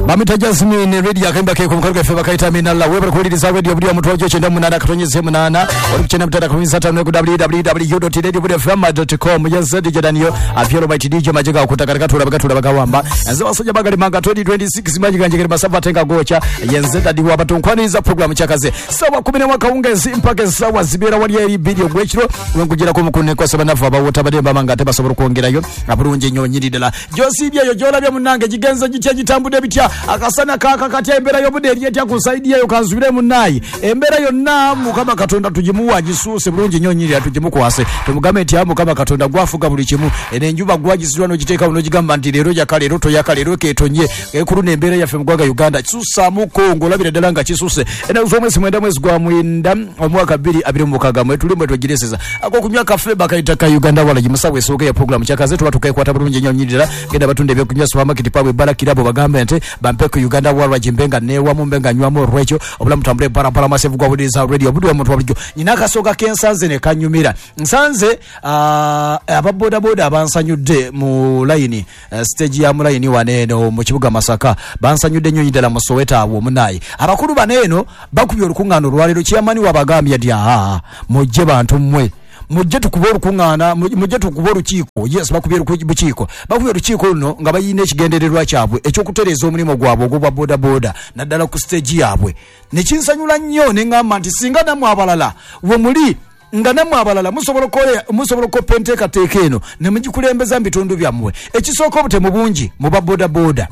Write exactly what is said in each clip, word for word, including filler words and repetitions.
Bamita Jasmine radio akaimba ke kumkaruka feva kaita minalla webra kuliriza radio budi mutojo chenda munana katonyeze munana ori chenda mutata kumisa tano ku w w w dot radio budi fama dot com yazadi jadaniyo afyoro by tdj majika okutakara tura bakatura bakawamba enze basoja bagali manga twenty twenty-six majika njekere basava tenga gocha yenze dadiwa abatonkwaniza program chakaze sawa kumi na mwaka ungezi mpaka sawa zibera wali eri video gwechiro wenkujira ko mukune kwa sabana vaba wotabademba manga teba soboro kuongerayo abulunje nyonyiri dala josibya yo jola bya munange jigenza gitya gitambude bitya akasana kaka kati embera yo bude yeti akusaidia yo kanzubire munayi embera yo na mukama katonda tujimuwa jisuse bulunje nyonyiri atujimukwase tumugameti amu kama katonda gwafuga buli kimu ene njuba gwajisirwa no giteka uno gigamba nti lero yakale roto yakale roke tonye ekurune embera ya femgwaga Uganda kisusa mu Kongo labira dalanga kisuse ene ufomwe simwenda mwezi gwa mwinda omwaka biri abiri mukaga mwe tulimwe togireseza ako kunywa kafe bakaitaka Uganda wala jimusawe soke ya program chakaze tuba tukayekwata bulunje nyonyiri genda batunde byo kunywa supermarket pabwe bala kirabo bagambe nte bampeko Uganda walwa jimbenga newa mumbenga nywamo rwecho obula mutambule para para masevu gwa budiza radio budu wa muntu wabjo nyinaka soka kensanze ne kanyumira nsanze uh, ababoda boda abansanyude mu line uh, stage ya mu line waneno mu kibuga Masaka bansanyude nyonyi dala musoweta abo munayi abakuru baneno bakubye olukungano lwalero kiyamani wabagambye dia ha mujje bantu mmwe mujje tukuboru kungana mujje tukuboru chiko yes bakubye buchiko bakubye ruchiko no nga bayine kigendererwa kyabwe ekyo kutereza omulimo gwabo ogwa boda boda naddala ku stage yabwe nekinsanyula nnyo nengamba nti singa namwe abalala wo muli nga namwe abalala musobola kole musobola ko penteka tekeno ne mugikulembeza mbitundu byammwe ekisoko bute mu bungi mu baboda boda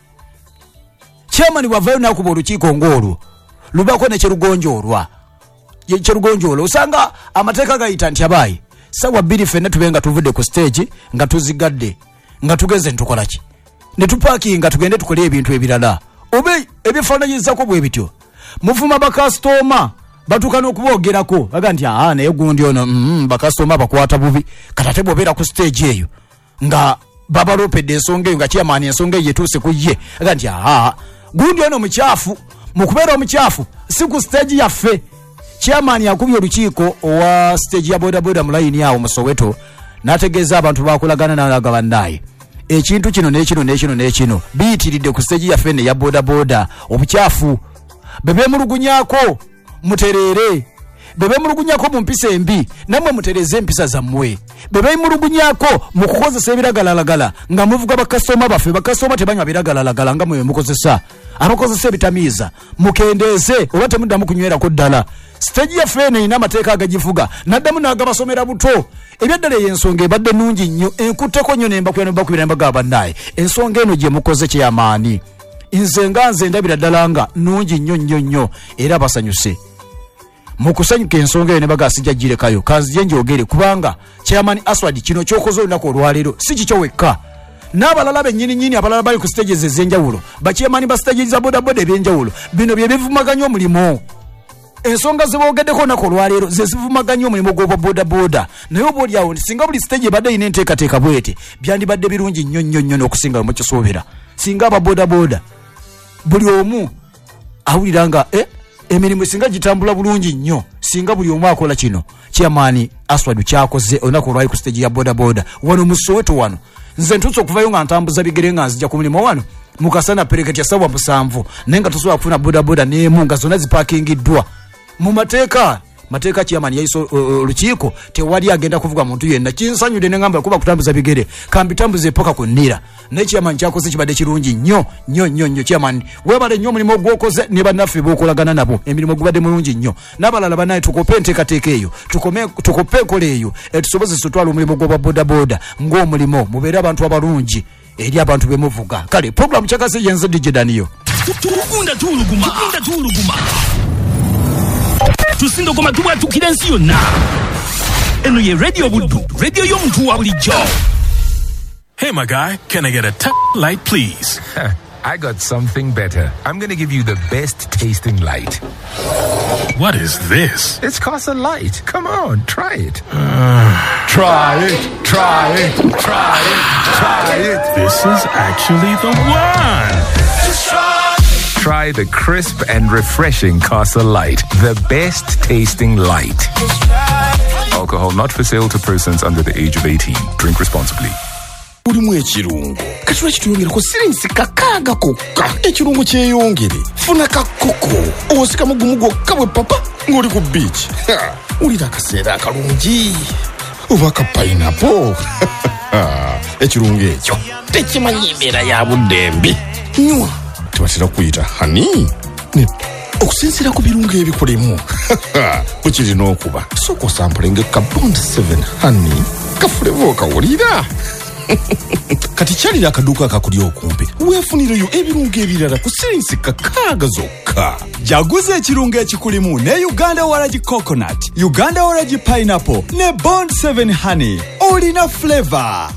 chairman wavayo na kuboru chiko ngolo lubako ne kirugonjorwa ye kirugonjolo usanga amateka gayita nti abayi sawa biri fene tubenga tuvude ku stage nga tuzigadde nga tugeze ntukola ki ne tupaki nga tugende tukole ebintu ebirala obe ebifananyiza ko bwe bityo muvuma ba customer batukana okubogerako baga nti ah naye gundi ono mm, ba customer bakwata bubi katate bobera ku stage eyo nga baba lopede ensonga nga chairman ensonga yetuse ku ye baga nti ah gundi ono mukyafu mukubera omukyafu si ku stage yaffe chairman yakubye olukiiko owa stage ya boda boda mulayini yawo musoweto nategeza abantu bakulagana nalaga bandaye ekintu kino n'ekino n'ekino n'ekino biitiridde ku stage ya fene ya boda boda obukyafu bebe mulugunyako muterere bebe mulugunyako mu mpisa embi namwe mutereze empisa zammwe bebe mulugunyako mukukozesa ebiragalalagala nga muvuga bakasoma bafe bakasoma tebanywa biragalalagala nga mwe mukozesa abakozesa ebitamiiza mukendeze oba temuddamu kunywera ko ddala stage ya fene ina mateeka agajifuga naddamu n'agabasomera buto ebyaddala y'ensonga ebadde nungi nnyo enkutteko nnyo nemba kwena bakubira mbagaba naye ensonga eno gye mukoze kyamaani nze nga nze ndabira ddala nga nungi nnyo nnyo nnyo era basanyuse mukusanyuka ensonga eyo ne bagasijja girekayo kanzije njogere kubanga chairman Aswad kino kyokoze olunaku olwaleero si kikyo wekka n'abalala bennyini nnyini abalala bali ku stages ez'enjawulo bachairman ba stages za boda boda ebyenjawulo bino bye bivumaganya omulimo ensonga zibogeddeko nako olwaleero ze zivumaganya omulimu gw'obwa boda boda naye obaoli awo singa buli stage ebadde yina enteekateeka bwete byandibadde birungi nnyo nnyo nnyo n'okusinga mukisuubira singa aba boda boda buli omu awulira nga eh, emirimu singa gitambula bulungi nnyo singa buli omu akola kino chairman Aswad kyakoze olunaku olwali ku stage ya boda boda wano mu Soweto wano nze ntutse okuvayo nga ntambuza bigere nga nzija ku mulimu wano mukasana perekati ya sawa musanvu naye nga tosobola kufuna boda boda n'emu nga zonna zipakingiddwa mu mateeka mateeka chairman yaiso olukiiko uh, tewali agenda kuvuga muntu yenna kinsanyude nengamba kuba kutambuza bigere kambitambuze poka kunira ne chairman kyakoze kibadde kirungi nnyo nnyo nnyo nnyo chairman webale nnyo mulimo gwokoze ne bannaffe bokolagana nabo emirimu gubadde mulungi nnyo n'abalala banaye tukope enteekateeka eyo tukome tukope enkola eyo etusobozesa otwala omulimo gw'obwa boda boda ng'omulimo mubeere abantu abalungi eri abantu bemuvuga kale program kyakase yenze D J Daniyo tukunda tuluguma tukunda tuluguma tusindo koma tuwa tukirensi yonna eno ye radio buddu radio y'omuntu wa bulijjo. Hey my guy, can I get a t- light please? I got something better. I'm going to give you the best tasting light. What is this? It's Casa Light. Come on, try it. Uh, try it, try it, try it, try it. This is actually the one. Just try. Try the crisp and refreshing Casa Light, the best tasting light. Alcohol not for sale to persons under the age of eighteen. Drink responsibly. ulimu ekirungo kati lwakituyongerako sirinsi kakaaga kokka ekirungo kyeyongere funa kakoko osika mugumu gwokka bwe papa ng'oli ku beach ulira akaseera akalungi oba ka pineapple ekirungo ekyo tekimanyi embeera ya buddembe nywa tebatera kuyita hani okusinziira ku birungo ebikolemu bwekirina okuba sooka osampulenge ka Bond seven honey kafulevo okawulira kati kyalira akaduuka akakuli okumpi weefunireyo ebirungo ebirala ku sirinsi kakaaga zokka. Jaguza ekirungo ekikulimu ne Uganda Waragi Coconut, Uganda Waragi Pineapple ne Bond seven Honey. Olina flavor.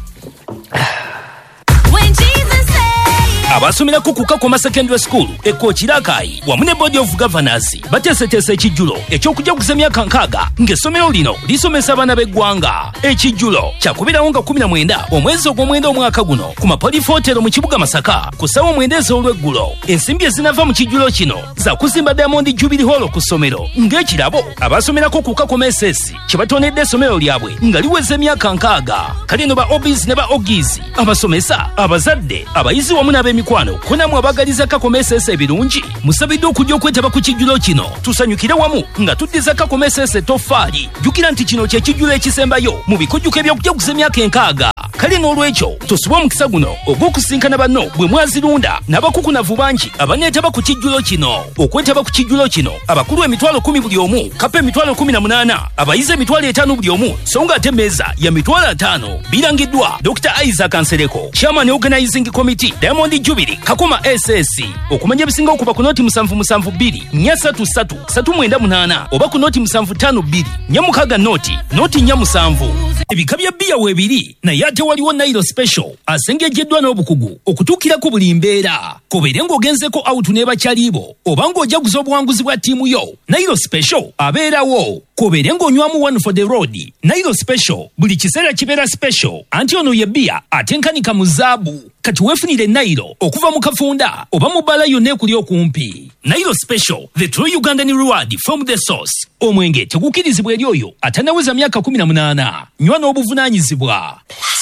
Abasomerako ku Kakoma Secondary School ekokirakayi wamu ne Board of Governors bateeseteese ekijjulo eky'okujaguza emyaka nkaaga ng'essomero lino lisomesa abaana b'eggwanga. Ekijjulo kyakubirawo nga kumi na mwenda omwezi ogw'omwenda omwaka guno ku Mapolifootero mu kibuga Masaka ku ssaawa mwenda ez'olweggulo. Ensimbi ezinava mu kijjulo kino za kuzimba Diamond Jubilee Hall ku ssomero ng'ekirabo abasomerako ku Kakoma S S kye batonedde essomero lyabwe nga liweza emyaka nkaaga. Kale no ba Obis ne ba Ogis abasomesa abazadde abayizi wamu n'ab'emi mikwano kunamwe abagaliza Kakoma S S ebirungi musabiddwa okujja okwetaba ku kijjulo kino tusanyukire wamu nga tuddiza Kakoma S S etoffaali. Jjukira nti kino kye kijjulo ekisembayo mu bikujjuko ebyokujaguza emyaka enkaaga. Kale n'olwekyo tosuba omukisa guno ogw'okusinkana banno bwe mwazirunda n'abakukunavu bangi abaneetaba ku kijjulo kino. Okwetaba ku kijjulo kino abakulu emitwalo kumi buli omu, kapa emitwalo kumi na munaana, abayizi emitwalo etaano buli omu, so nga ate emmeeza ya mitwalo ataano. Birangiddwa Doctor Isaac Ansereko, Chairman Organizing Committee, Diamond Jubilee Kakoma S S. Okumanya ebisinga okuba ku noti musanvu musanvu bbiri nnya ssatu ssatu ssatu mwenda munaana oba ku noti musanvu ttaano bbiri nnya mukaaga noti noti nnya musanvu. Ebika bya bbiya weebiri naye ate waliwo Nairo Special asengejjeddwa n'obukugu okutuukirako buli mbeera. Kobeere ng'ogenzeko out n'ebakyaliibo oba ng'ojaguza obuwanguzi bwa ttiimu yo, Nairo Special abeerawo. Kobeere ng'onywamu one for the road, Nairo Special buli kiseera kibeera special. Anti ono ye bbiya atenkanika mu zaabu. Kati weefunire Nairo okuva mu kafunda oba mu bbala yonna ekuli okumpi. Nairo Special, the true Ugandan reward from the source. Omwenge tegukirizibwa eri oyo atanaweza myaka kumi na munaana. Nywa n'obuvunaanyizibwa.